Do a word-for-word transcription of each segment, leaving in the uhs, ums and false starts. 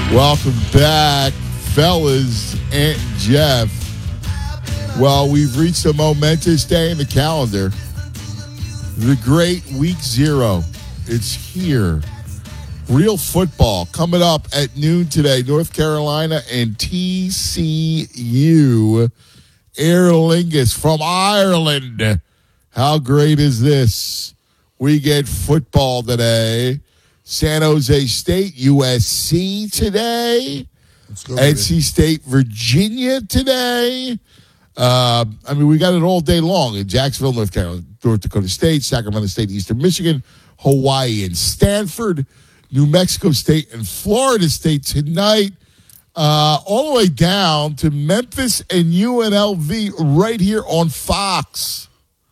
Welcome back, fellas and Jeff. Well, we've reached a momentous day in the calendar. The great week zero. It's here. Real football coming up at noon today. North Carolina and T C U. Aer Lingus from Ireland. How great is this? We get football today. San Jose State, U S C today. Go, N C State, Virginia today. Uh, I mean, we got it all day long in Jacksonville, North Carolina, North Dakota State, Sacramento State, Eastern Michigan, Hawaii and Stanford, New Mexico State and Florida State tonight. Uh, all the way down to Memphis and U N L V right here on Fox.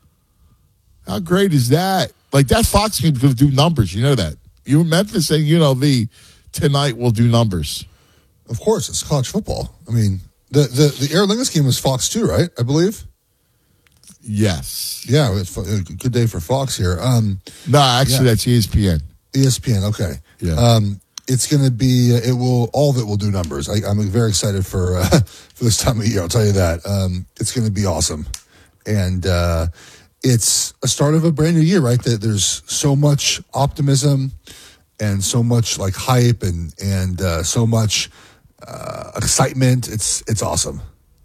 How great is that? Like, that Fox game's going to do numbers. You know that. You Memphis and U N L V tonight will do numbers. Of course, it's college football. I mean, the the, the Aer Lingus game was Fox too, right? I believe. Yes. Yeah, it's a good day for Fox here. Um, no, actually, yeah. That's E S P N. E S P N, okay. Yeah. Um, it's going to be. It will. All of it will do numbers. I, I'm very excited for uh, for this time of year. I'll tell you that. Um, it's going to be awesome, and uh, it's a start of a brand new year, right? That there's so much optimism and so much like hype and and uh, so much uh, excitement. It's it's awesome.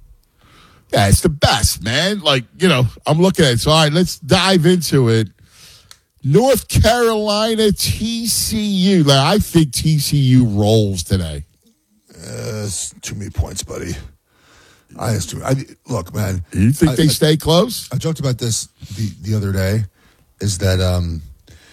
Yeah, it's the best, man. Like, you know, I'm looking at it. So, all right, let's dive into it. North Carolina, T C U. Like, I think T C U rolls today. Uh, it's too many points, buddy. I just too. I look, man. You think I, they I, stay close? I joked about this the, the other day. Is that um,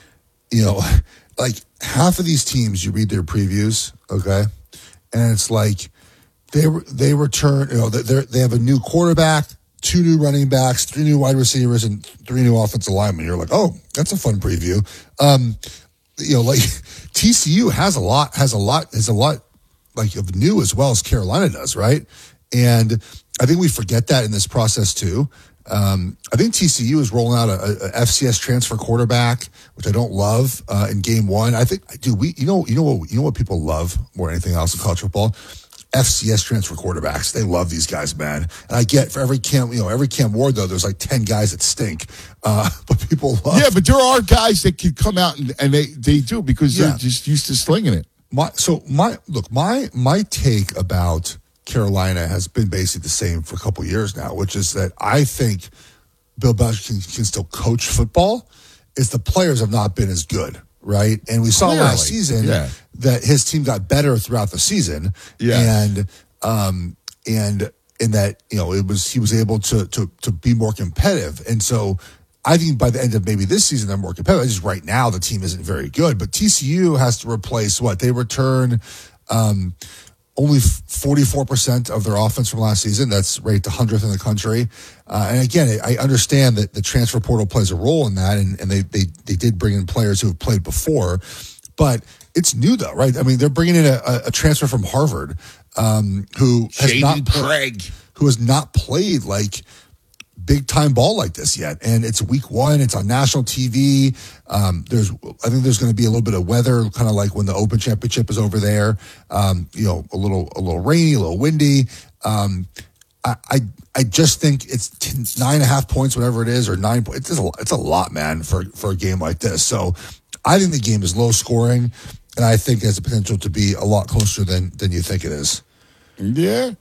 you know, like half of these teams, you read their previews, okay, and it's like they they return. You know, they they have a new quarterback, two new running backs, three new wide receivers, and three new offensive linemen. You're like, oh, that's a fun preview. Um, you know, like T C U has a lot, has a lot, has a lot like of new as well as Carolina does, right? And I think we forget that in this process too. Um, I think T C U is rolling out a, a F C S transfer quarterback, which I don't love uh, in game one. I think, dude, we, you know, you know what, you know what people love more than anything else in college football? F C S transfer quarterbacks. They love these guys, man. And I get for every Cam, you know, every Cam Ward though, there's like ten guys that stink. Uh, but people love. Yeah, but there are guys that can come out and, and they, they do because yeah. they're just used to slinging it. My, so my, look, my, my take about Carolina has been basically the same for a couple of years now, which is that I think Bill Belichick can, can still coach football. It's the players have not been as good, right? And we saw Clearly. last season yeah. that his team got better throughout the season, yes. and um, and in that you know it was he was able to to to be more competitive, and so. I think by the end of maybe this season, they're more competitive. Just right now, the team isn't very good. But T C U has to replace what? They return um, only forty-four percent of their offense from last season. That's ranked one hundredth in the country. Uh, and again, I understand that the transfer portal plays a role in that, and, and they, they, they did bring in players who have played before. But it's new, though, right? I mean, they're bringing in a, a transfer from Harvard um, who has Jaden not Craig. who has not played like – big time ball like this yet, and it's week one. It's on national T V. Um, there's, I think there's going to be a little bit of weather, kind of like when the Open Championship is over there. Um, you know, a little, a little rainy, a little windy. Um, I, I, I just think it's ten, nine and a half points, whatever it is, or nine points. It's a, it's a lot, man, for for a game like this. So, I think the game is low scoring, and I think it has the potential to be a lot closer than than you think it is. Yeah.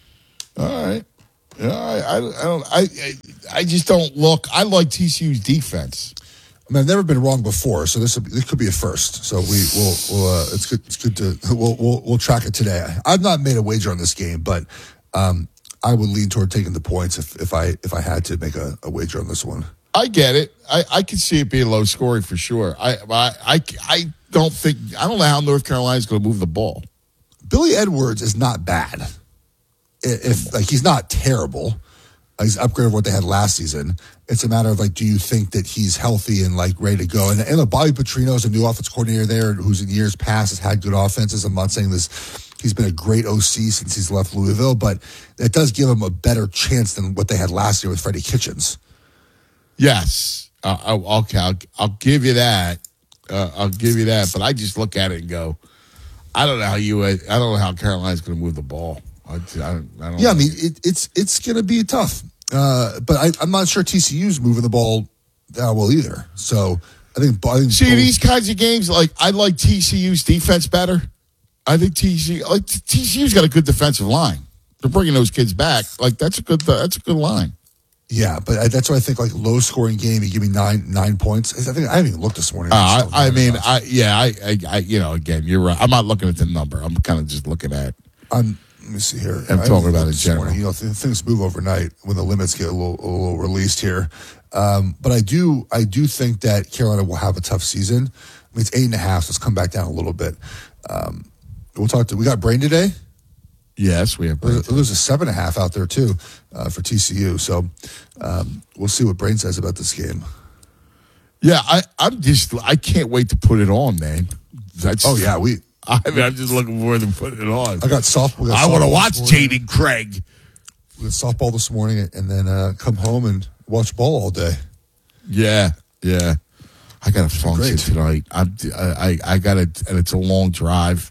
All right. Yeah, I, I, I don't. I, I just don't look. I like T C U's defense. I mean, I've never been wrong before, so this will be, this could be a first. So we will. We'll, uh, it's good. It's good to. We'll, we'll we'll track it today. I've not made a wager on this game, but um, I would lean toward taking the points if, if I if I had to make a, a wager on this one. I get it. I, I can see it being low scoring for sure. I I I, I don't think. I don't know how North Carolina is going to move the ball. Billy Edwards is not bad. If like he's not terrible, he's upgraded what they had last season. It's a matter of like, do you think that he's healthy and like ready to go? And, and look, Bobby Petrino is a new offense coordinator there, who's in years past has had good offenses. I'm not saying this; he's been a great O C since he's left Louisville, but it does give him a better chance than what they had last year with Freddie Kitchens. Yes, uh, okay, I'll, I'll give you that. Uh, I'll give you that. But I just look at it and go, I don't know how you. I don't know how Carolina's going to move the ball. I, I don't. I don't yeah, know. I mean it, it's it's going to be tough, uh, but I, I'm not sure T C U's moving the ball that well either. So I think. I think See both, these kinds of games. Like I like T C U's defense better. I think T C U. Like T C U's got a good defensive line. They're bringing those kids back. Like that's a good. That's a good line. Yeah, but I, that's why I think like low scoring game. You give me nine nine points. I think I haven't even looked this morning. Uh, I, I mean, I yeah, I, I, I, you know, again, you're right. I'm not looking at the number. I'm kind of just looking at. I'm. Let me see here. I'm I talking about it in this general. morning. You know, th- things move overnight when the limits get a little, a little released here. Um, but I do, I do think that Carolina will have a tough season. I mean, it's eight and a half. So let's come back down a little bit. Um, we'll talk to. We got Brain today. Yes, we have. There's, there's a seven and a half out there too uh, for T C U. So um, we'll see what Brain says about this game. Yeah, I, I'm just. I can't wait to put it on, man. That's. Oh yeah, we. I mean, I'm just looking forward to putting it on. I got softball. I want to watch Jaden Craig. We got softball this morning, and then uh, come home and watch ball all day. Yeah, yeah. I got a function great. tonight. I'm. I. I got it, and it's a long drive.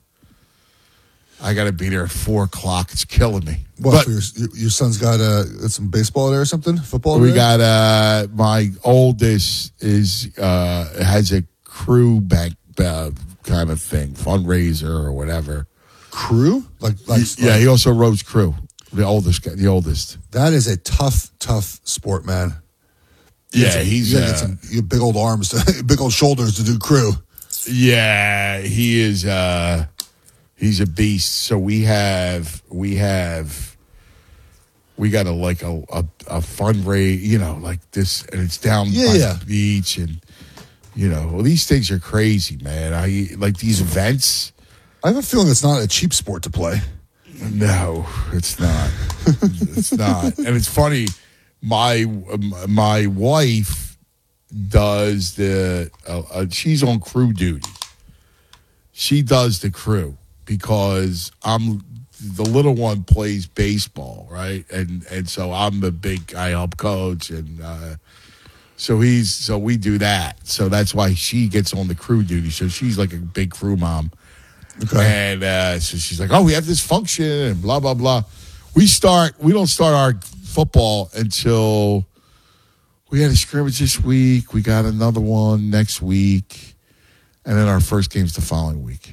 I got to be there at four o'clock. It's killing me. What? But For your, your son's got uh, some baseball there or something? Football? we there? got uh my oldest is uh has a crew bank uh, kind of thing, fundraiser or whatever. Crew? Like, like Yeah, like, he also rows crew. The oldest guy, the oldest. that is a tough, tough sport, man. You Yeah, got to- he's you gotta uh, get some you got big old arms, to, big old shoulders to do crew. yeah, he is uh he's a beast. So we have we have we got a like a a, a fundraiser, you know, like this, and it's down Yeah, by yeah. the beach, and you know, well, these things are crazy, man. I like these events. I have a feeling it's not a cheap sport to play. No, it's not. It's not. And it's funny. My my wife does the. Uh, uh, she's on crew duty. She does the crew because I'm the little one plays baseball, right? And and so I'm the big. I help coach, and uh, so he's so we do that. So that's why she gets on the crew duty. So she's like a big crew mom. Okay. And uh, so she's like, oh, we have this function and blah, blah, blah. We start, we don't start our football until we had a scrimmage this week. We got another one next week. And then our first game's the following week.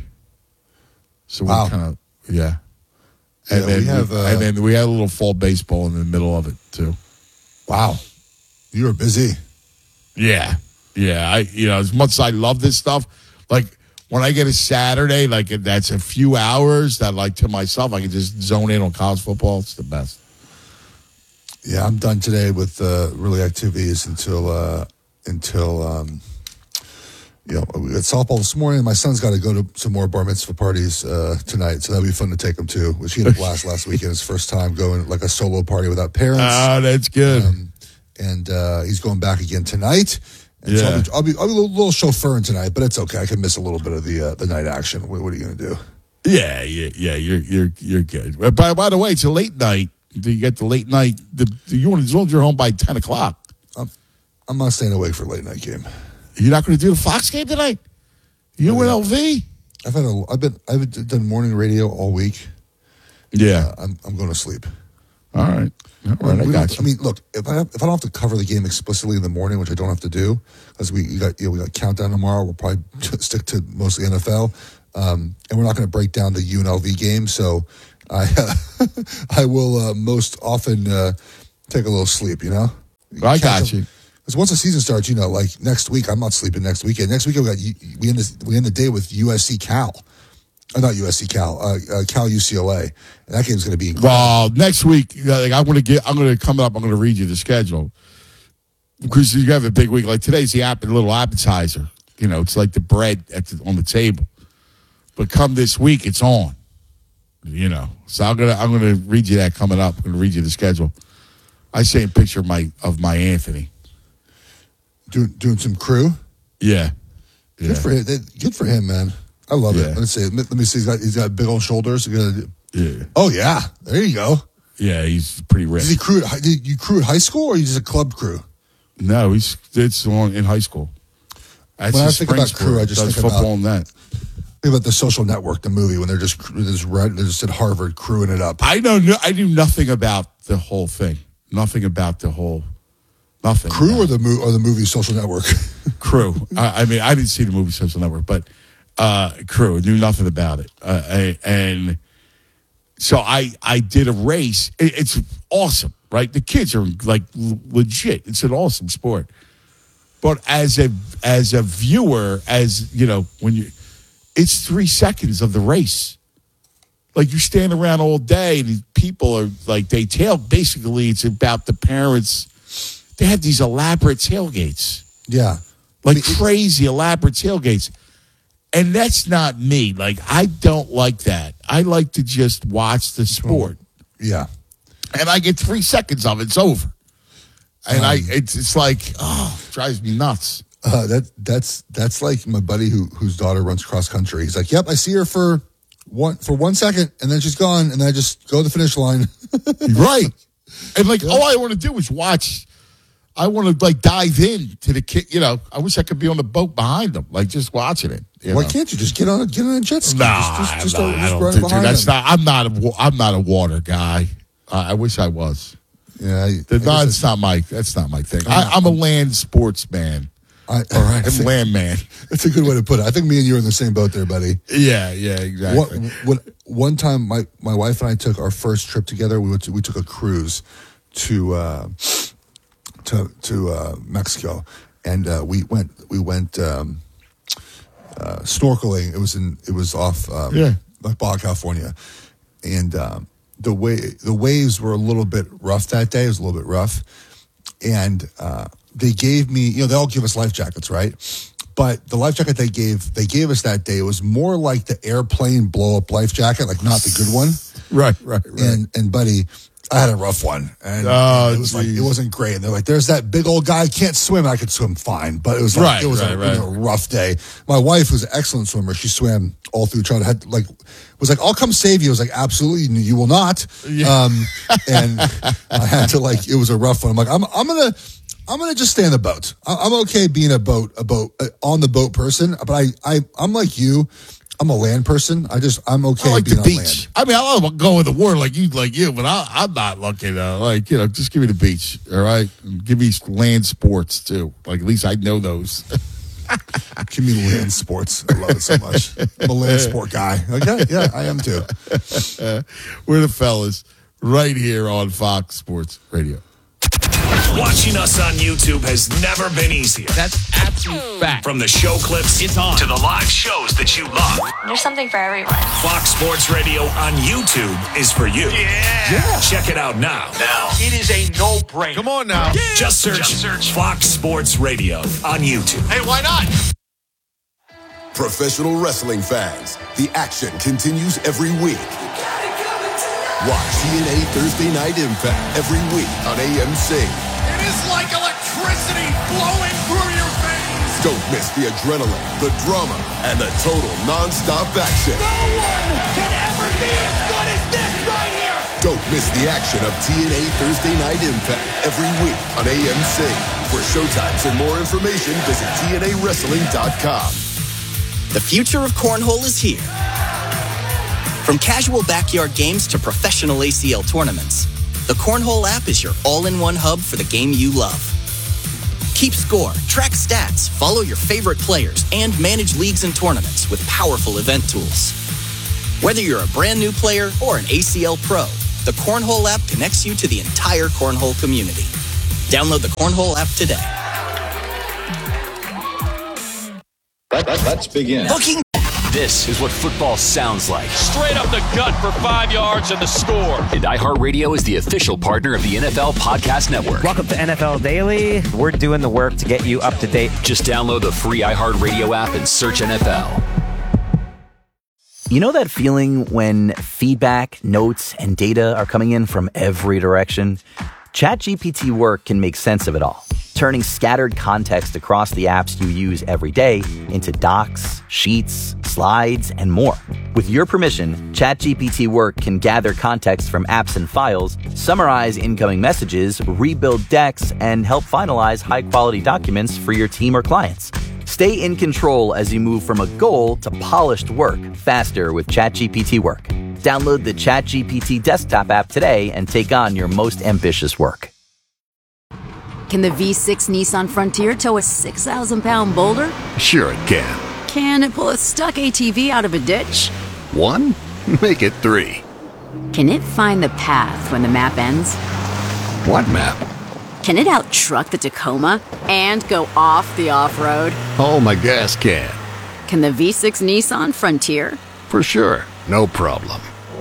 So Wow. we're kind of, yeah. And, Yeah, then we have, we, uh, and then we had a little fall baseball in the middle of it, too. Wow. You were busy. Yeah. Yeah. I, you know, as much as I love this stuff, like, when I get a Saturday, like that's a few hours that, like, to myself, I can just zone in on college football. It's the best. Yeah, I'm done today with uh, really activities until uh, until um, you know we got softball this morning. My son's got to go to some more bar mitzvah parties uh, tonight, so that'll be fun to take him to. Which he had a blast last weekend. His first time going like a solo party without parents. Oh, that's good. Um, and uh, he's going back again tonight. And so Yeah. I'll be, I'll be I'll be a little, little chauffeuring tonight, but it's okay. I can miss a little bit of the uh, the night action. What, what are you going to do? yeah, yeah, yeah. You're you're you're good. But by by the way, it's a late night. You get the late night. The, you want as long as you're home by ten o'clock. I'm, I'm not staying awake for a late night game. You're not going to do the Fox game tonight. You and L V. I've had a I've been I've done morning radio all week. Yeah. Uh, I'm I'm going to sleep. All right. All right. I We got don't- you. I mean, look, if I have, if I don't have to cover the game explicitly in the morning, which I don't have to do, because we you got you know, we got countdown tomorrow, we'll probably stick to mostly N F L, um, and we're not going to break down the U N L V game. So I uh, I will uh, most often uh, take a little sleep. You know, I Catch got up- you. Because once the season starts, you know, like next week, I'm not sleeping next weekend. Next week, we got we end this, we end the day with U S C Cal. Uh, not U S C Cal, uh, uh, Cal U C L A, and that game's going to be incredible. Well, next week, uh, like, I'm going to get. I'm going to come up. I'm going to read you the schedule because you have a big week. Like today's the app, a little appetizer. You know, it's like the bread at the, on the table. But come this week, it's on. You know, so I'm gonna I'm gonna read you that coming up. I'm gonna read you the schedule. I see a picture of my of my Anthony. Doing doing some crew. Yeah, yeah. Good for him. Good for him, man. I love Yeah. it. Let's see. Let me see. He's got he's got big old shoulders. He's got- Yeah, Oh yeah, there you go. yeah. He's pretty rich. Did he crew? At, hi- did you crew at high school or you just a club crew? No, he's it's on in high school. That's When I his think spring about sport. crew, I just Does think football about- and that. Think about The Social Network, the movie, when they're just they're just, they're just at Harvard crewing it up. I know. I knew nothing about the whole thing. Nothing about the whole. Nothing. Crew or the mo- or the movie Social Network. Crew. I, I mean, I didn't see the movie Social Network, but uh, Crew. Knew nothing about it, uh, I, and so I I did a race. It, it's awesome, right? The kids are like legit. It's an awesome sport. But as a as a viewer, as you know, when you, it's three seconds of the race. Like you stand around all day, and people are like they tail. Basically, it's about the parents. They have these elaborate tailgates, Yeah, like I mean, crazy elaborate tailgates, and that's not me. Like I don't like that. I like to just watch the sport. yeah. And I get three seconds of it. It's over. And Um, I, it's it's like, oh, it drives me nuts. Uh, that that's that's like my buddy who whose daughter runs cross country. He's like, "Yep, I see her for one for one second, and then she's gone, and then I just go to the finish line." Right. And like, all I want to do is watch. I want to like dive in to the kid. You know, I wish I could be on the boat behind them, like just watching it. You Why know? can't you just get on a, get on a jet ski? Nah, just, just, just, nah, just I don't run think- dude, behind that's them. not. I'm not a. wa- I'm not a water guy. I, I wish I was. Yeah, I, The, I no, guess it's not my. That's not my thing. I, I'm a land sports man. I, All right, I think- I'm land man. That's a good way to put it. I think me and you are in the same boat there, buddy. Yeah, yeah, exactly. What, what, one time, my, my wife and I took our first trip together. We went to, we took a cruise to uh, to to uh, Mexico, and uh, we went we went um, uh, snorkeling. It was in it was off um, Yeah. like Baja California, and um, the way the waves were a little bit rough that day. It was a little bit rough, and uh, they gave me you know they all give us life jackets, right? But the life jacket they gave they gave us that day was more like the airplane blow up life jacket, like not the good one. Right, right, right. And and buddy, I had a rough one, and, Oh, and it was like geez. it wasn't great. And they're like, "There's that big old guy can't swim." I could swim fine, but it was like Right, it was, right, a, right. it was a rough day. My wife was an excellent swimmer. She swam all through. Tried had like was like, "I'll come save you." I was like, "Absolutely, you will not." Yeah. Um, and I had to like it was a rough one. I'm like, I'm I'm gonna. I'm gonna just stay on the boat. I- I'm okay being a boat, a boat uh, on the boat person. But I, I, I'm like you. I'm a land person. I just, I'm okay I like being the on beach. land. I mean, I love going to the water like you, like you, but I, I'm not looking. Uh, like you know, just give me the beach, all right? And give me land sports too. Like at least I know those. Give me land sports. I love it so much. I'm a land sport guy. Okay, yeah, I am too. We're the fellas right here on Fox Sports Radio. Watching us on YouTube has never been easier. That's absolute fact. From the show clips It's on. to the live shows that you love, There's something for everyone. Fox Sports Radio on YouTube is for you. Yeah. Check it out now. Now. It is a no-brainer. Come on now. Just search, Just search Fox Sports Radio on YouTube. Hey, why not? Professional wrestling fans, the action continues every week. Watch T N A Thursday Night Impact every week on A M C. It is like electricity flowing through your veins. Don't miss the adrenaline, the drama, and the total non-stop action. No one can ever be as good as this right here. Don't miss the action of T N A Thursday Night Impact every week on A M C. For showtimes and more information, visit T N A wrestling dot com. The future of cornhole is here. From casual backyard games to professional A C L tournaments, the Cornhole app is your all-in-one hub for the game you love. Keep score, track stats, follow your favorite players, and manage leagues and tournaments with powerful event tools. Whether you're a brand new player or an A C L pro, the Cornhole app connects you to the entire cornhole community. Download the Cornhole app today. Let, let, let's begin. Booking. This is what football sounds like. Straight up the gut for five yards and the score. And iHeartRadio is the official partner of the N F L Podcast Network. Welcome to N F L Daily. We're doing the work to get you up to date. Just download the free iHeartRadio app and search N F L. You know that feeling when feedback, notes, and data are coming in from every direction? ChatGPT Work can make sense of it all, turning scattered context across the apps you use every day into docs, sheets, slides, and more. With your permission, ChatGPT Work can gather context from apps and files, summarize incoming messages, rebuild decks, and help finalize high-quality documents for your team or clients. Stay in control as you move from a goal to polished work faster with ChatGPT Work. Download the ChatGPT desktop app today and take on your most ambitious work. Can the V six Nissan Frontier tow a six thousand pound boulder? Sure it can. Can it pull a stuck A T V out of a ditch? One? Make it three. Can it find the path when the map ends? What map? Can it out-truck the Tacoma and go off the off-road? Oh, my gas can. Can the V six Nissan Frontier? For sure. No problem.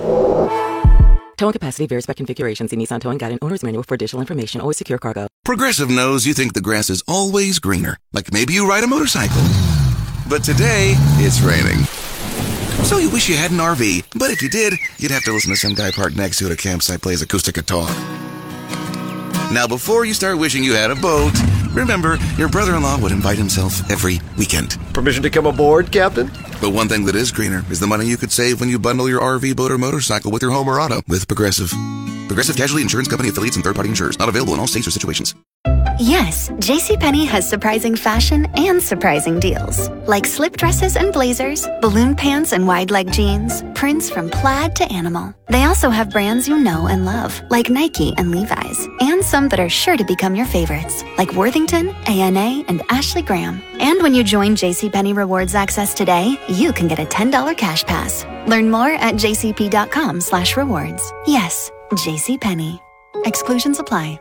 Towing capacity varies by configuration. See Nissan Towing Guide and Owner's Manual for additional information. Always secure cargo. Progressive knows you think the grass is always greener. Like maybe you ride a motorcycle. But today, it's raining. So you wish you had an R V. But if you did, you'd have to listen to some guy parked next to it at a campsite plays acoustic guitar. Now, before you start wishing you had a boat, remember, your brother-in-law would invite himself every weekend. Permission to come aboard, Captain? But one thing that is greener is the money you could save when you bundle your R V, boat, or motorcycle with your home or auto with Progressive. Progressive Casualty Insurance Company affiliates and third-party insurers. Not available in all states or situations. Yes, JCPenney has surprising fashion and surprising deals. Like slip dresses and blazers, balloon pants and wide leg jeans, prints from plaid to animal. They also have brands you know and love, like Nike and Levi's, and some that are sure to become your favorites, like Worthington, A N A, and Ashley Graham. And when you join JCPenney Rewards Access today, you can get a ten dollars cash pass. Learn more at jcp.com slash rewards. Yes, JCPenney. Exclusions apply.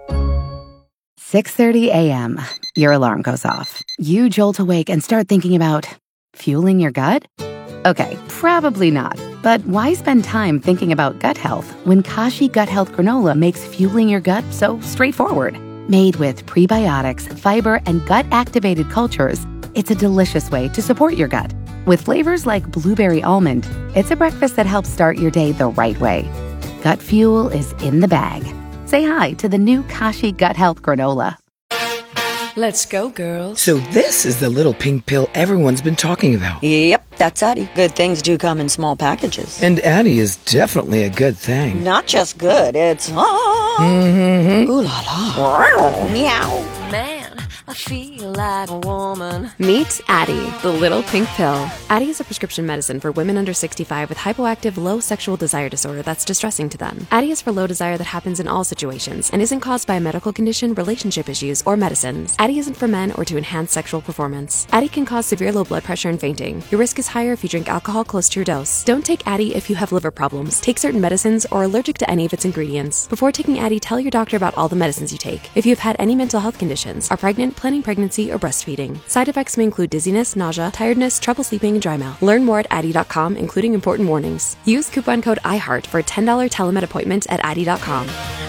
six thirty a.m. Your alarm goes off. You jolt awake and start thinking about fueling your gut? Okay, probably not. But why spend time thinking about gut health when Kashi Gut Health Granola makes fueling your gut so straightforward? Made with prebiotics, fiber, and gut-activated cultures, it's a delicious way to support your gut. With flavors like blueberry almond, it's a breakfast that helps start your day the right way. Gut fuel is in the bag. Say hi to the new Kashi Gut Health Granola. Let's go, girls. So this is the little pink pill everyone's been talking about. Yep, that's Addie. Good things do come in small packages. And Addie is definitely a good thing. Not just good, it's... Ah. Mm-hmm. Ooh la la. Meow. Man, I feel like a woman. Meet Addie, the little pink pill. Addie is a prescription medicine for women under sixty-five with hypoactive low sexual desire disorder that's distressing to them. Addie is for low desire that happens in all situations and isn't caused by a medical condition, relationship issues, or medicines. Addie isn't for men or to enhance sexual performance. Addie can cause severe low blood pressure and fainting. Your risk is higher if you drink alcohol close to your dose. Don't take Addie if you have liver problems, take certain medicines, or are allergic to any of its ingredients. Before taking Addie, tell your doctor about all the medicines you take. If you have had any mental health conditions, are pregnant, planning pregnancy, or breastfeeding. Side effects may include dizziness, nausea, tiredness, trouble sleeping, and dry mouth. Learn more at Addie dot com, including important warnings. Use coupon code IHEART for a ten dollars telemed appointment at Addie dot com.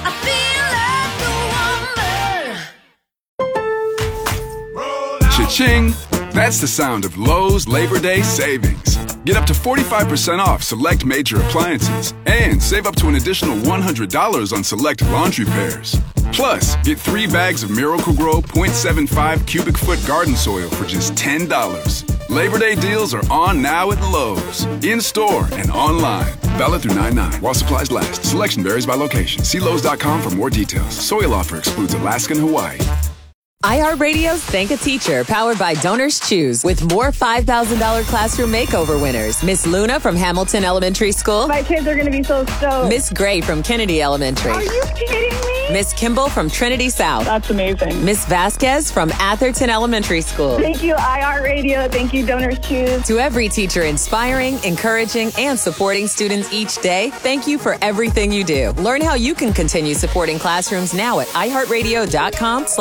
Cha-ching! That's the sound of Lowe's Labor Day savings. Get up to forty-five percent off select major appliances and save up to an additional one hundred dollars on select laundry pairs. Plus, get three bags of Miracle-Gro point seven five cubic foot garden soil for just ten dollars. Labor Day deals are on now at Lowe's, in-store and online. Valid through nine nine while supplies last. Selection varies by location. See Lowe's dot com for more details. Soil offer excludes Alaska and Hawaii. iHeartRadio's Thank a Teacher, powered by Donors Choose, with more five thousand dollars classroom makeover winners. Miss Luna from Hamilton Elementary School. My kids are going to be so stoked. Miss Gray from Kennedy Elementary. Are you kidding me? Miss Kimball from Trinity South. That's amazing. Miss Vasquez from Atherton Elementary School. Thank you, iHeartRadio. Thank you, Donors Choose. To every teacher inspiring, encouraging, and supporting students each day, thank you for everything you do. Learn how you can continue supporting classrooms now at i heart radio dot com.